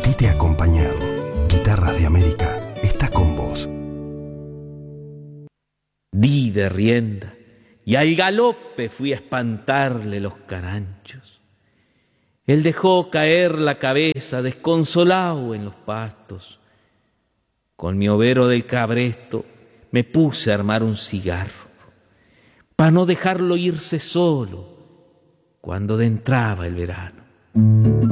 Sentite acompañado. Guitarras de América está con vos. Di de rienda y al galope fui a espantarle los caranchos. Él dejó caer la cabeza desconsolado en los pastos. Con mi overo del cabresto me puse a armar un cigarro, pa' no dejarlo irse solo cuando entraba el verano.